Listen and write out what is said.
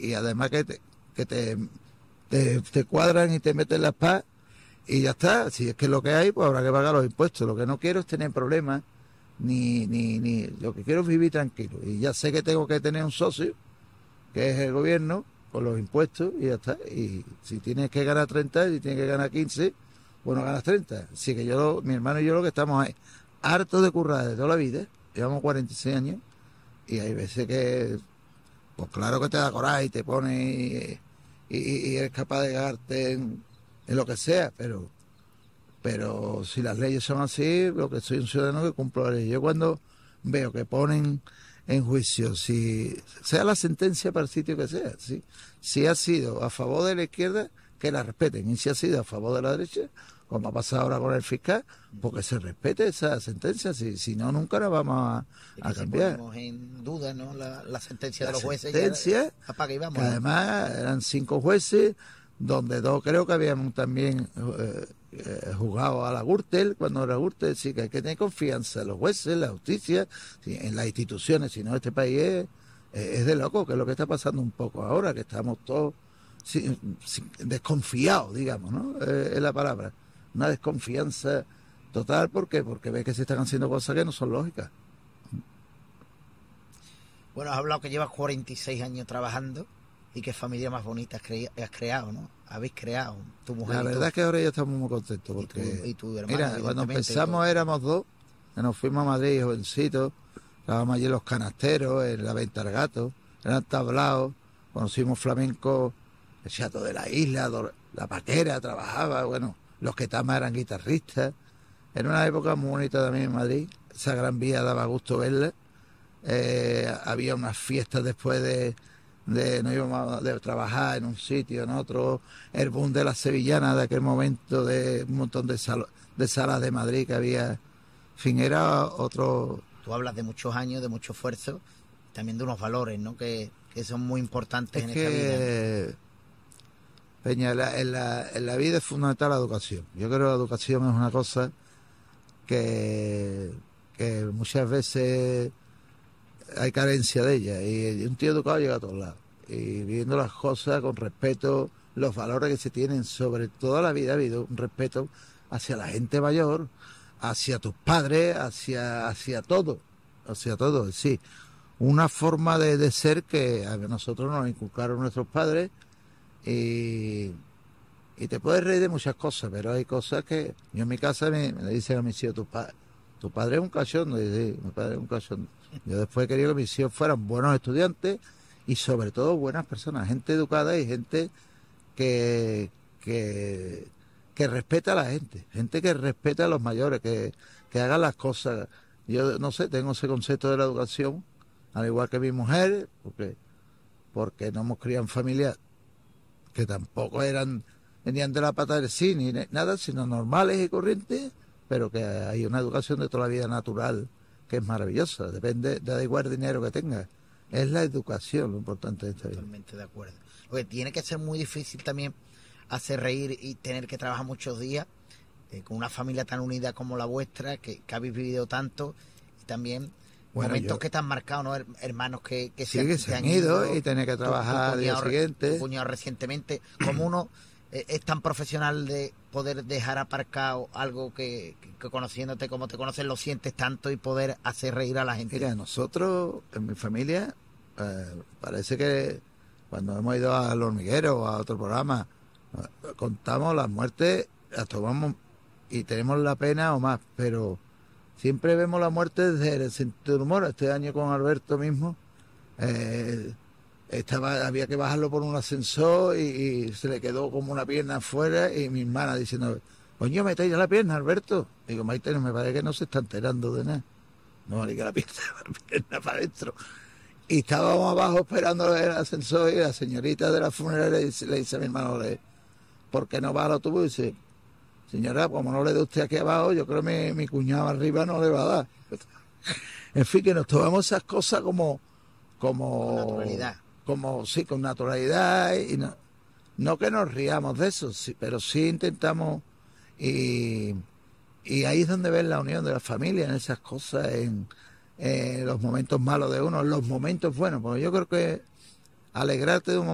y además que te cuadran y te meten las PAS y ya está. Si es que lo que hay, pues habrá que pagar los impuestos. Lo que no quiero es tener problemas, ni lo que quiero es vivir tranquilo. Y ya sé que tengo que tener un socio, que es el gobierno, con los impuestos, y ya está. Y si tienes que ganar 30, si tienes que ganar 15, bueno, ganas 30. Así que mi hermano y yo lo que estamos ahí, hartos de currar de toda la vida, llevamos 46 años, y hay veces que, pues claro que te da coraje y te pone y eres capaz de gastarte en lo que sea, pero si las leyes son así, lo que soy un ciudadano que cumplo la ley. Yo cuando veo que ponen en juicio, si sea la sentencia para el sitio que sea, si ha sido a favor de la izquierda, que la respeten, y si ha sido a favor de la derecha, como ha pasado ahora con el fiscal, porque se respete esa sentencia, si no, nunca la vamos a cambiar. Si ponemos en duda, ¿no?, la sentencia de los jueces, sentencia, apaga y vamos, que además eran 5 jueces, donde 2 creo que habíamos también juzgado a la Gürtel, cuando era Gürtel. Sí, que hay que tener confianza en los jueces, en la justicia, en las instituciones. Si no, este país es de loco, que es lo que está pasando un poco ahora, que estamos todos desconfiados, digamos, ¿no? Es la palabra. Una desconfianza total. ¿Por qué? Porque ves que se están haciendo cosas que no son lógicas. Bueno, has hablado que llevas 46 años trabajando. Y qué familia más bonita has creado, ¿no? Habéis creado, tu mujer. La verdad es que ahora ya estamos muy contentos, porque y tu hermano, mira, cuando empezamos éramos 2, que nos fuimos a Madrid, jovencitos, estábamos allí en los canasteros, en la Venta del Gato, eran tablaos, conocimos flamenco, el Chato de la Isla, la Paquera trabajaba, bueno, los que estaban eran guitarristas. Era una época muy bonita también en Madrid, esa Gran Vía daba gusto verla. Había unas fiestas después nos íbamos de trabajar en un sitio, en otro, el boom de las sevillanas de aquel momento, de un montón de salas de Madrid que había. En fin, era otro. Tú hablas de muchos años, de mucho esfuerzo, también de unos valores, ¿no?, que son muy importantes en esta vida, ¿no? Peña, en la vida es fundamental la educación. Yo creo que la educación es una cosa que muchas veces hay carencia de ella, y un tío educado llega a todos lados, y viendo las cosas con respeto, los valores que se tienen, sobre toda la vida ha habido un respeto hacia la gente mayor, hacia tus padres, hacia todo, sí, una forma de ser que a nosotros nos inculcaron nuestros padres, y te puedes reír de muchas cosas, pero hay cosas que yo en mi casa me dicen a mis hijos, tu padre es un cachondo. Y sí, mi padre es un cachondo. Yo después quería que mis hijos fueran buenos estudiantes y sobre todo buenas personas, gente educada y gente que respeta a la gente que respeta a los mayores, que hagan las cosas. Yo no sé, tengo ese concepto de la educación, al igual que mi mujer, porque no hemos criado en familias que tampoco venían de la pata del sí, ni nada, sino normales y corrientes, pero que hay una educación de toda la vida natural que es maravillosa, da igual el dinero que tengas, es la educación lo importante de esta vida. Totalmente de acuerdo. Porque tiene que ser muy difícil también hacer reír y tener que trabajar muchos días con una familia tan unida como la vuestra, que habéis vivido tanto, y también momentos que te han marcado, ¿no? Hermanos que se han ido y tener que trabajar al día siguiente. Tu cuñado recientemente, como uno es tan profesional de poder dejar aparcado algo que conociéndote como te conocen lo sientes tanto, y poder hacer reír a la gente. Mira, nosotros en mi familia parece que cuando hemos ido al Hormiguero o a otro programa contamos las muertes, las tomamos y tenemos la pena o más, pero siempre vemos la muerte desde el sentido del humor. Este año con Alberto mismo había que bajarlo por un ascensor y se le quedó como una pierna afuera, y mi hermana diciendo, coño, metéis la pierna, Alberto. Digo, Maite, no me parece que no se está enterando de nada. No, ni que la pierna para adentro. Y estábamos abajo esperando el ascensor, y la señorita de la funeraria le dice a mi hermano, ¿por qué no va al autobús? Y dice, señora, como no le dé usted aquí abajo, yo creo que mi cuñado arriba no le va a dar. En fin, que nos tomamos esas cosas como con naturalidad. Sí, con naturalidad, y no que nos riamos de eso, sí, pero sí intentamos, y ahí es donde ves la unión de la familia, en esas cosas, en los momentos malos de uno, en los momentos buenos, porque yo creo que alegrarte de un